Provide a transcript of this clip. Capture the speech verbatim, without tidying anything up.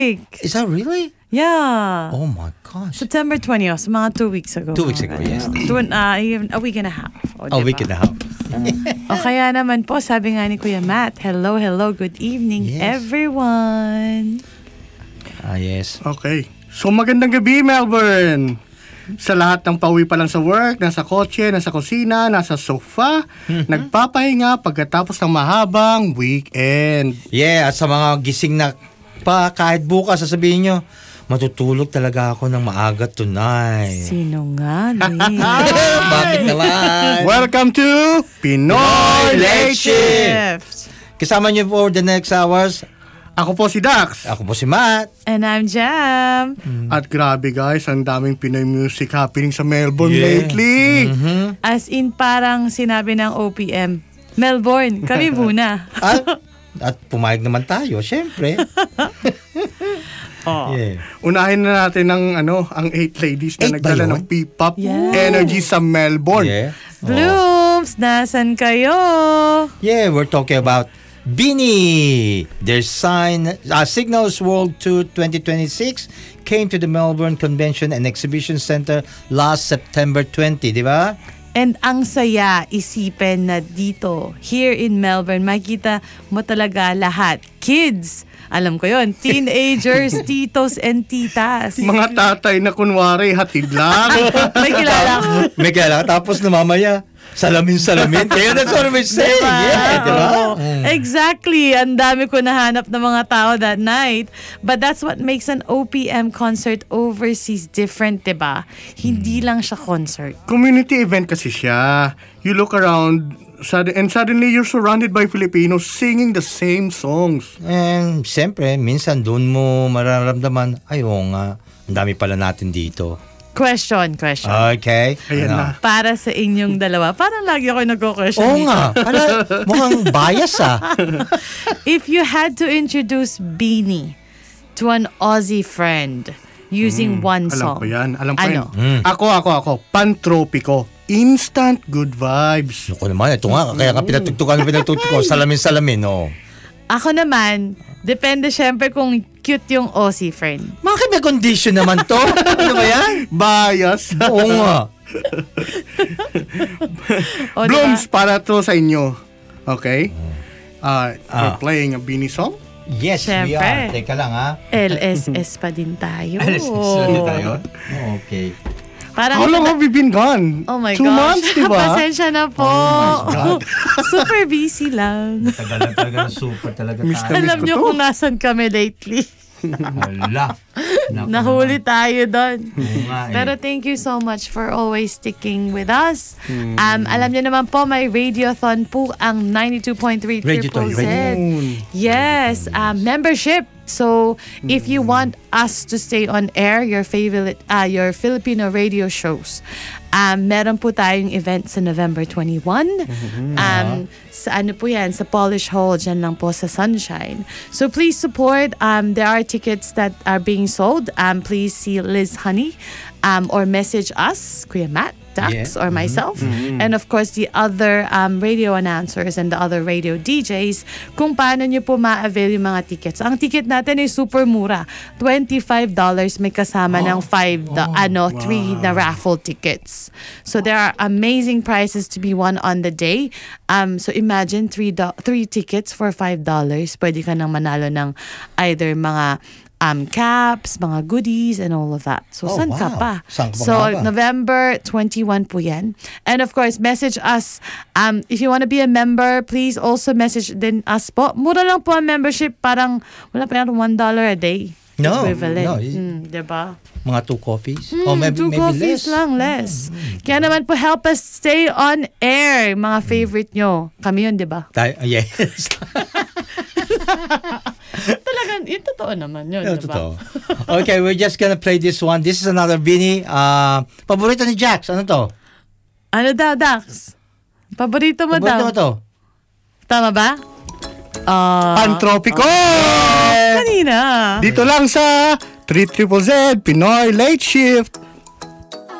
Is that really? Yeah. Oh my gosh. September twentieth, so mga two weeks ago. Two weeks ago, yes. Two, uh, even a week and a half. O, A diba? week and a half. O kaya naman po, sabi nga ni Kuya Matt, hello, hello, good evening, Yes. everyone. Ah, yes. Okay. So magandang gabi, Melbourne. Sa lahat ng pauwi pa lang sa work, nasa kotse, nasa kusina, nasa sofa, nagpapahinga pagkatapos ng mahabang weekend. Yeah, at sa mga gising na pa, kahit bukas, sasabihin nyo, matutulog talaga ako ng maaga tonight. Sino nga, Lee? Bakit naman? Welcome to Pinoy Late Shift! Kasama nyo for the next hours. Ako po si Dax. Ako po si Matt. And I'm Jam. At grabe guys, ang daming Pinoy music happening sa Melbourne Yeah. lately. Mm-hmm. As in, parang sinabi ng O P M, Melbourne, kami muna. At, at pumayag naman tayo, syempre. Oh. Yeah. Unahin na natin ang ano, ang eight ladies na Eight ba nagdala yun? ng P-pop Yeah. energy sa Melbourne. Yeah. Blooms, nasan kayo? Yeah, we're talking about Beanie. Their sign, uh, Signals World Tour twenty twenty-six came to the Melbourne Convention and Exhibition Center last September twentieth, di ba? And ang saya isipin na dito, here in Melbourne, makita mo talaga lahat. Kids, alam ko yon, teenagers, titos and titas. Mga tatay na kunwari hatid lang. May kilala ko. May kailangan. Tapos na mamaya, salamin-salamin. Kaya that's what we say. Diba? Yeah, di ba? Oo. Exactly. Ang dami ko nahanap ng mga tao that night. But that's what makes an O P M concert overseas different, diba? Hindi lang siya concert. Community event kasi siya. You look around sud- and suddenly you're surrounded by Filipinos singing the same songs. And siyempre, minsan doon mo mararamdaman, ay oo nga, ang dami pala natin dito. Question, question. Okay. Ayan na. Para sa inyong dalawa. Parang lagi ako nagko-question Oo dito. nga. Pala, mukhang bias ah. If you had to introduce Beanie to an Aussie friend using one Alam song. ko yan. Alam ko Ano? yan. Ako, ako, ako. Pantropiko. Instant good vibes. Naku naman, ito nga. Kaya nga pinatugtukan, pinatugtukan. Salamin-salamin, oh. Ako naman, depende syempre kung cute yung Aussie friend. Bakit may condition naman to? Ano ba yan? Bias. Oo nga. O, Blooms, diba? para to sa inyo. Okay? Uh, we're Ah. playing a Beanie song. Yes, we Siyempre. are. Teka lang, ha? L S S pa din tayo. tayo? Okay. Parang, How long have we been gone? oh my Two gosh. months, di ba? Pasensya na po. Oh my God. Super busy lang. Tagal lang talaga, super talaga Miss na tayo. Alam ko niyo to. kung nasan kami lately. Hala. Naku Nahuli naman. tayo doon. Oo nga eh. Pero thank you so much for always sticking with us. Um, alam niyo naman po, may radiothon po ang ninety-two point three Radiothon, Triple Z. Radiothon. Yes, um, membership. So, if you want us to stay on air, your favorite, uh, your Filipino radio shows, um, meron po tayong event sa November twenty-first. Um, sa ano po yan, sa Polish Hall, dyan lang po sa Sunshine. So, please support. Um, there are tickets that are being sold. Um, please see Liz Honey um, or message us, Kuya Matt, Dax, Yeah. or myself. And of course, the other um, radio announcers and the other radio D Js kung paano nyo po ma-avail yung mga tickets. Ang ticket natin ay super mura. twenty-five dollars may kasama ng five do- ano, three na raffle tickets. So there are amazing prizes to be won on the day. Um, so imagine three do- three tickets for five dollars. Pwede ka nang manalo ng either mga um, caps, mga goodies, and all of that. So, Oh, saan ka wow. pa? Saan ka pa So, nga ba? November twenty-first po yan. And of course, message us. Um, if you want to be a member, please also message din us po. Mura lang po ang membership. Parang, wala pa yan, one dollar a day. No, Equivalent. no. Hmm, diba? Mga two coffees? Hmm, Or maybe, two maybe coffees less. lang, less. Kaya naman po, help us stay on air. Mga favorite nyo. Kami yun, diba? Tayo, yes. Talagang, yun totoo naman yun, Yeah, diba? totoo. Okay, we're just gonna play this one. This is another Beanie. Uh, paborito ni Jax. Ano to? Ano daw, Dax? Paborito mo Paborito daw? mo to? Tama ba? Ah, Pantropiko! kanina. Dito lang sa three triple Z Pinoy Late Shift.